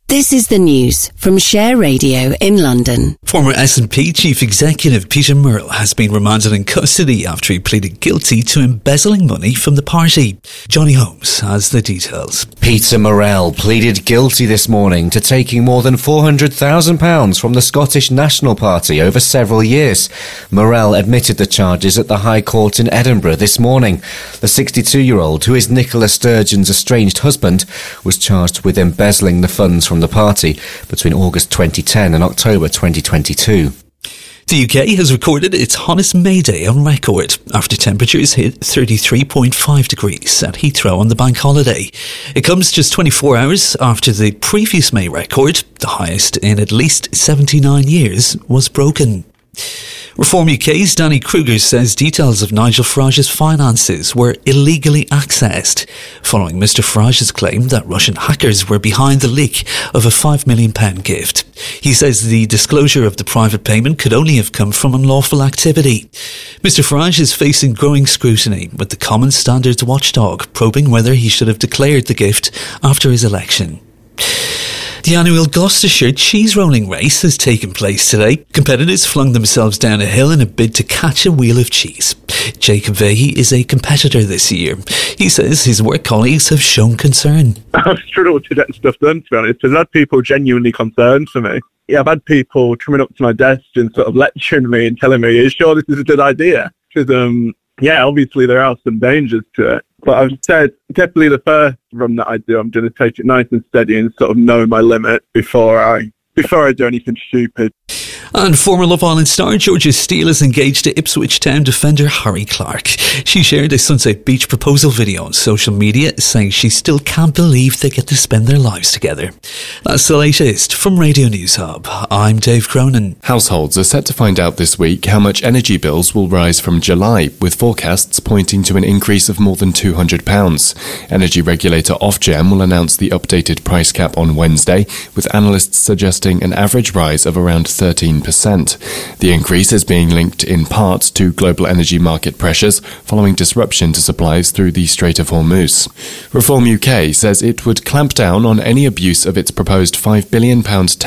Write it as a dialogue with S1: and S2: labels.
S1: This is the news from Share Radio in London.
S2: Former SNP Chief Executive Peter Murrell has been remanded in custody after he pleaded guilty to embezzling money from the party. Johnny Holmes has the details.
S3: Peter Murrell pleaded guilty this morning to taking more than £400,000 from the Scottish National Party over several years. Murrell admitted the charges at the High Court in Edinburgh this morning. The 62-year-old, who is Nicola Sturgeon's estranged husband, was charged with embezzling the funds from the party between August 2010 and October 2022.
S2: The UK has recorded its hottest May Day on record after temperatures hit 33.5 degrees at Heathrow on the bank holiday. It comes just 24 hours after the previous May record, the highest in at least 79 years, was broken. Reform UK's Danny Kruger says details of Nigel Farage's finances were illegally accessed, following Mr Farage's claim that Russian hackers were behind the leak of a £5 million gift. He says the disclosure of the private payment could only have come from unlawful activity. Mr Farage is facing growing scrutiny, with the Common Standards watchdog probing whether he should have declared the gift after his election. The annual Gloucestershire cheese rolling race has taken place today. Competitors flung themselves down a hill in a bid to catch a wheel of cheese. Jacob Vahey is a competitor this year. He says his work colleagues have shown concern.
S4: I've struggled to get stuff done, to be honest. I've had people genuinely concerned for me. Yeah, I've had people coming up to my desk and sort of lecturing me and telling me, are you sure this is a good idea? Because, obviously there are some dangers to it. But I've said, definitely the first run that I do, I'm going to take it nice and steady and sort of know my limit before I do anything stupid.
S2: And former Love Island star Georgia Steele is engaged to Ipswich Town defender Harry Clark. She shared a Sunset Beach proposal video on social media, saying she still can't believe they get to spend their lives together. That's the latest from Radio News Hub. I'm Dave Cronin.
S5: Households are set to find out this week how much energy bills will rise from July, with forecasts pointing to an increase of more than £200. Energy regulator Ofgem will announce the updated price cap on Wednesday, with analysts suggesting an average rise of around 13%. The increase is being linked in part to global energy market pressures following disruption to supplies through the Strait of Hormuz. Reform UK says it would clamp down on any abuse of its proposed £5 billion